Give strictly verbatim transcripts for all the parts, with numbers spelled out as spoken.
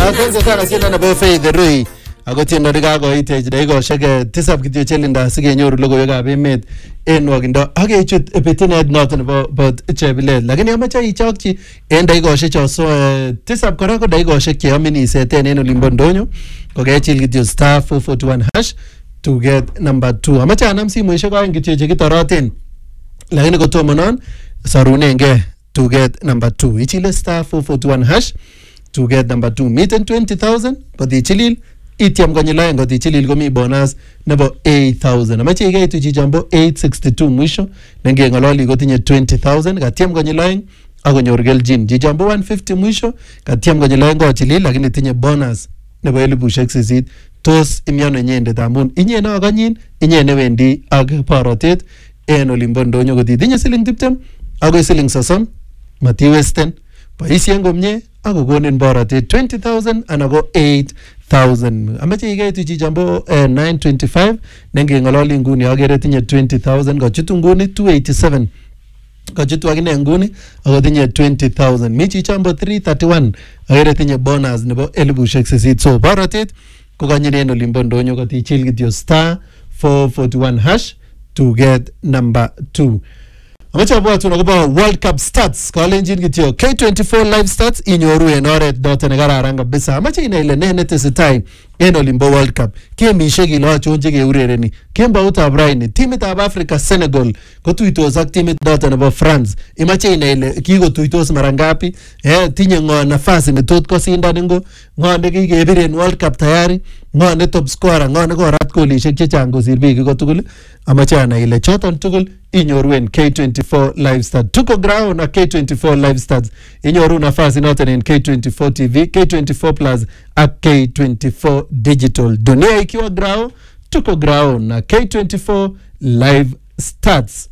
Asante sana tienda nebo Faith Rui. Ako tienda nikakoitech dakikoshek tisab kityo chelinda sikenyoru logoiwekab emet en wakindo ak kechut betinet noton nebo bot chebilet. Lakini amache ichokchi en dakikoshek cho so tisab kora ko dakikoshek cheyomin iseten en olimbo ndonyo. Kokechil kityo star four forty-one hash to get number two. Amache anam simoishek aeng kityo chekitoroten. Lakini kotomo non sarunenge to get number two. Ichile star four forty-one hash to get number two. Miten twenty thousand but ichilil itiam konyil aeng kot ichilil komi bonus nebo eight thousand. Amache ikeitu chichambo eight sixty-two mwisho nengengololi kotinye twenty thousand katiam konyil aeng akonyor keljin. Chichambo one fifty mwisho katiam konyil aeng kochilil lakini tinye bonus nebo elibushek sisit. Tos imiano inyendet amun inye na kanyin inye newendi ak borotet en olimbo ndonyo kot itinye siling tiptem akoi siling sosom matiwesten. Boisien komye ako konin borotet twenty thousand anan ko eight thousand. Amache ikeitu chichambo eh, nine twenty-five nengengololi nguni akere tinye twenty thousand kochutu nguni two eighty-seven kochutu akine nguni ako tinye twenty thousand. Mi chichambo three thirty-one akere tinye bonus nebo elibushek sisit. So borotet ko kanyin en olimbo ndonyo kot ichil kityo star four forty-one hash to get number two. Amache abwatun akobo World Cup stats kalenjin kityo K twenty-four live stats inyoru en oret noton nekararan kabisa. Amache inai ile ne netesetai en olimbo World Cup. Gemishek ile achon chekeurereni. Kemboutab raini timitab Africa Senegal kotuitos ak timit noton nebo France. Imache inai ile kikotuitos mara ngapi? Eh tinye ngo nafasi ne tot kosindan ingo, ngo nekikebir en World Cup tayari, ngo ne top scorer, ngo ne korat golishek chechang kosir biik iko tugul. Amache anai ile choton tugul inyoru en K twenty-four live stats. Tuko ground na K twenty-four live stats. Inyoru nafasi noton en K twenty-four T V, K twenty-four plus ak K twenty-four digital. Dunia ikiwa ground, tuko ground na K twenty-four live stats.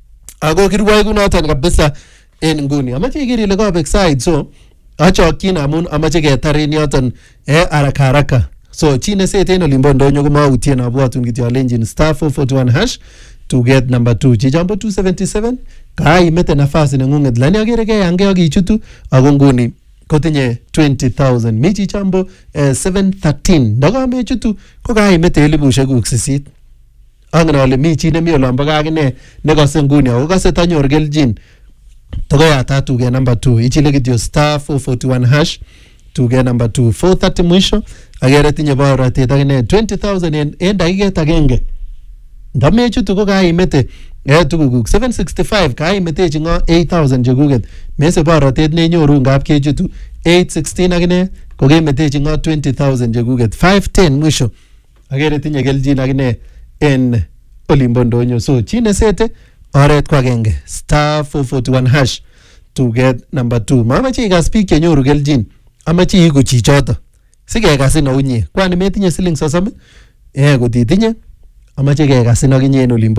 Ako kirwai kunoton kabisa en nguni. Amache ikiri ile kobek side so achokyin amun amache ketarin yoton eh haraka haraka. So chine seten olimbo ndonyo komautien abwatun kityo alenjin star four forty-one hash to get number two. Chichambo two seventy-seven kai mete nafasi nengunget lani akere ke yange akichutu ako nguni kotinye twenty thousand. Mi chichambo eh, seven thirteen ndakame chutu ko kai mete elibushek kuk sisit. Angena ole mi chi nemi olombo kakine nekose nguni ako kase tanyor keljin. Tokoya tatu ke number two. Ichile kityo star four forty-one hash to get number two. four thirty mwisho akere tinye borotet akine twenty thousand en, en dakiket agenge. Ndame chutu ko kai mete eh tuguk seven sixty-five kai mete chingo eight thousand chekuket. Mese borotet nenyoru ngap kechutu eight sixteen akine ko kemete chingo twenty thousand chekuket. five ten mwisho akere tinye keljin akine en olimbo ndonyo. So chine sete oret kwa genge star four forty-one hash to get number two. Mamache ikas biik chenyoru keljin. Amache iku chichoto sikekasin aunye kwani metinye siling sosom eh kotitinye amache kekasin akinye en olimbo